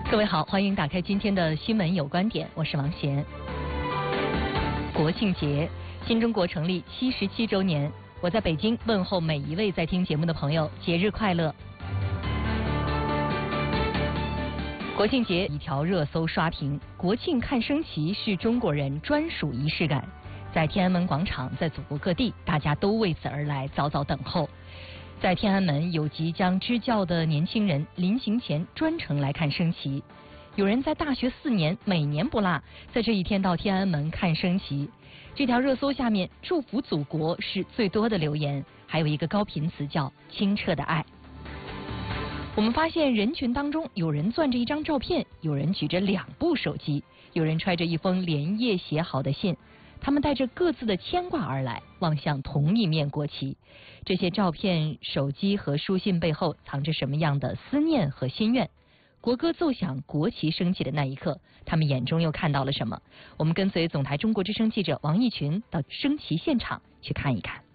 各位好，欢迎打开今天的新闻有观点，我是王贤。国庆节，新中国成立77周年，我在北京问候每一位在听节目的朋友，节日快乐。国庆节一条热搜刷屏，国庆看升旗是中国人专属仪式感，在天安门广场，在祖国各地，大家都为此而来，早早等候。在天安门，有即将支教的年轻人临行前专程来看升旗，有人在大学4年每年不落，在这一天到天安门看升旗。这条热搜下面，祝福祖国是最多的留言，还有一个高频词叫清澈的爱。我们发现人群当中，有人攥着一张照片，有人举着2部手机，有人揣着一封连夜写好的信，他们带着各自的牵挂而来，望向同一面国旗。这些照片、手机和书信背后藏着什么样的思念和心愿？国歌奏响，国旗升起的那一刻，他们眼中又看到了什么？我们跟随总台中国之声记者王毅群到升旗现场去看一看。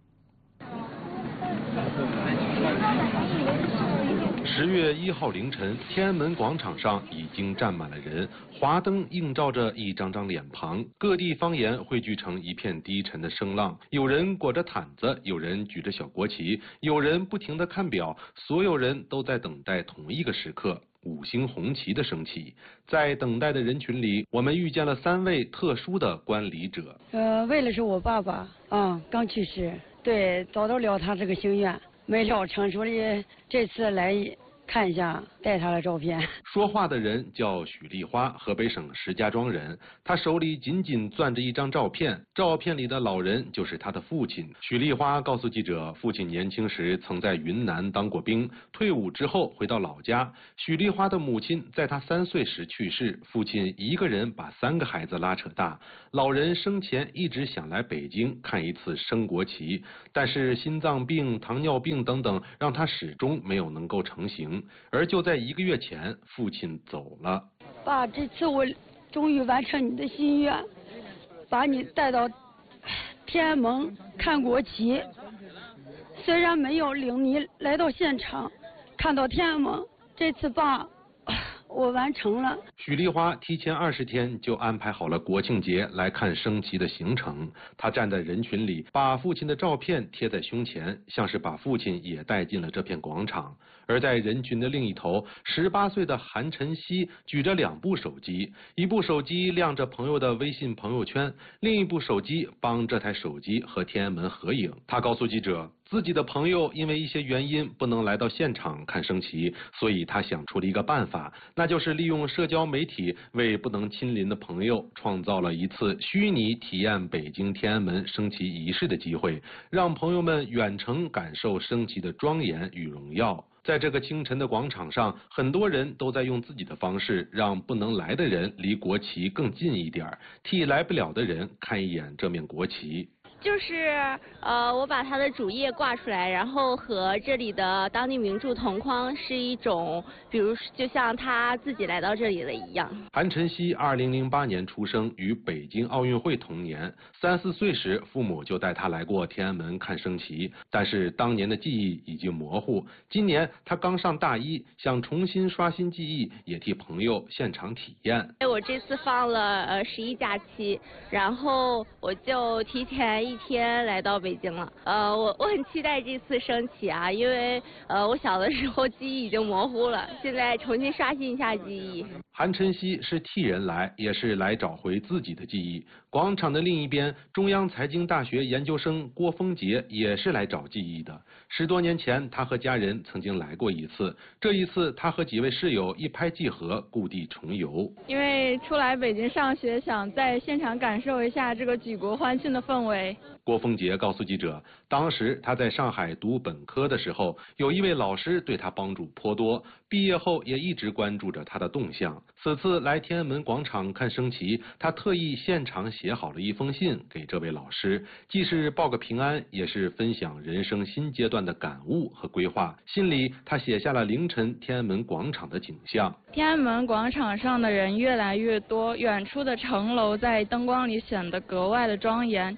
10月1号凌晨，天安门广场上已经站满了人，华灯映照着一张张脸庞，各地方言汇聚成一片低沉的声浪。有人裹着毯子，有人举着小国旗，有人不停地看表，所有人都在等待同一个时刻。5星红旗的升起，在等待的人群里，我们遇见了3位特殊的观礼者。 为了是我爸爸刚去世，对，早都了他这个心愿，没了成，所以这次来看一下，带他的照片。 说话的人叫许丽花，河北省石家庄人。他手里紧紧攥着一张照片，照片里的老人就是他的父亲。许丽花告诉记者，父亲年轻时曾在云南当过兵，退伍之后回到老家。许丽花的母亲在他3岁时去世，父亲一个人把3个孩子拉扯大。老人生前一直想来北京看一次升国旗，但是心脏病、糖尿病等等，让他始终没有能够成行。而就在1个月前，父亲走了。 爸，这次我终于完成你的心愿，把你带到天安门看国旗。虽然没有领你来到现场看到天安门，这次爸，我完成了。 许丽花提前20天就安排好了国庆节来看升旗的行程。她站在人群里，把父亲的照片贴在胸前，像是把父亲也带进了这片广场。而在人群的另一头，18岁的韩晨曦举着2部手机，一部手机亮着朋友的微信朋友圈，另一部手机帮这台手机和天安门合影。他告诉记者，自己的朋友因为一些原因不能来到现场看升旗，所以他想出了一个办法，那就是利用社交媒体为不能亲临的朋友创造了一次虚拟体验北京天安门升旗仪式的机会，让朋友们远程感受升旗的庄严与荣耀。在这个清晨的广场上，很多人都在用自己的方式让不能来的人离国旗更近一点，替来不了的人看一眼这面国旗。 就是我把它的主页挂出来，然后和这里的当地名著同框，是一种比如就像他自己来到这里了一样。 韩晨曦2008年出生，与北京奥运会同年，3、4岁时父母就带他来过天安门看升旗，但是当年的记忆已经模糊。今年他刚上大1，想重新刷新记忆，也替朋友现场体验。 我这次放了11假期，然后我就提前1天来到北京了。我很期待这次升旗啊，因为我小的时候记忆已经模糊了，现在重新刷新一下记忆。 韩晨曦是替人来，也是来找回自己的记忆。广场的另一边，中央财经大学研究生郭峰杰也是来找记忆的。10多年前，他和家人曾经来过一次，这一次他和几位室友一拍即合，故地重游。 因为出来北京上学，想在现场感受一下这个举国欢庆的氛围。 郭峰杰告诉记者，当时他在上海读本科的时候，有一位老师对他帮助颇多，毕业后也一直关注着他的动向。此次来天安门广场看升旗，他特意现场写好了一封信给这位老师，既是报个平安，也是分享人生新阶段的感悟和规划。信里他写下了凌晨天安门广场的景象。 天安门广场上的人越来越多，远处的城楼在灯光里显得格外的庄严。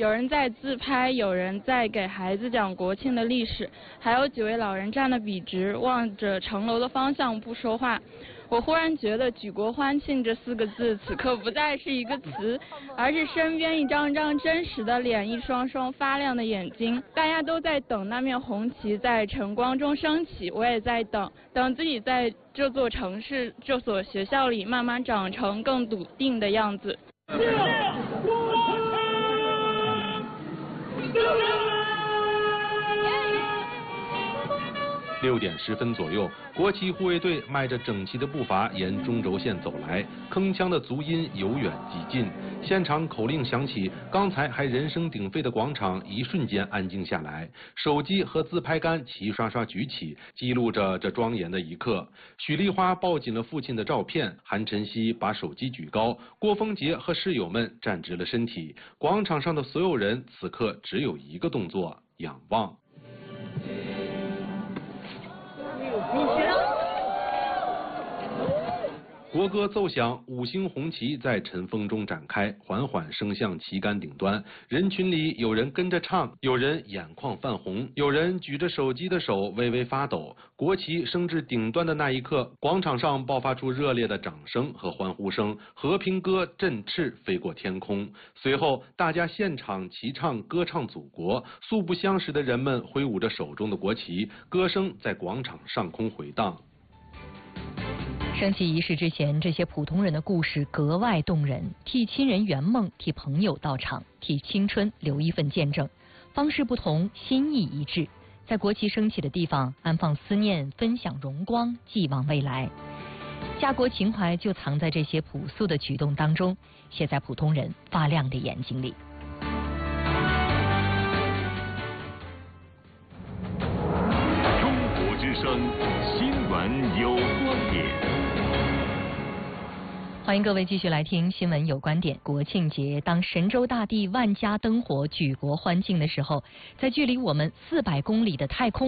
有人在自拍，有人在给孩子讲国庆的历史，还有几位老人站得笔直，望着城楼的方向不说话。我忽然觉得举国欢庆这4个字此刻不再是一个词，而是身边一张张真实的脸，一双双发亮的眼睛。大家都在等那面红旗在晨光中升起，我也在等自己在这座城市这所学校里慢慢长成更笃定的样子。 6点10分左右，国旗护卫队迈着整齐的步伐沿中轴线走来，铿锵的足音由远及近，现场口令响起，刚才还人声鼎沸的广场一瞬间安静下来，手机和自拍杆齐刷刷举起，记录着这庄严的一刻。许丽花抱紧了父亲的照片，韩晨曦把手机举高，郭峰杰和室友们站直了身体，广场上的所有人此刻只有一个动作：仰望。国歌奏响，5星红旗在晨风中展开，缓缓升向旗杆顶端。人群里有人跟着唱，有人眼眶泛红，有人举着手机的手微微发抖。国旗升至顶端的那一刻，广场上爆发出热烈的掌声和欢呼声，和平歌振翅飞过天空。随后，大家现场齐唱歌唱祖国，素不相识的人们挥舞着手中的国旗，歌声在广场上空回荡。 升旗仪式之前，这些普通人的故事格外动人，替亲人圆梦，替朋友到场，替青春留一份见证。方式不同，心意一致。在国旗升起的地方，安放思念，分享荣光，寄望未来。家国情怀就藏在这些朴素的举动当中，写在普通人发亮的眼睛里。 中国之声，新闻有观点。 欢迎各位继续来听新闻有观点。国庆节，当神州大地万家灯火举国欢庆的时候，在距离我们400公里的太空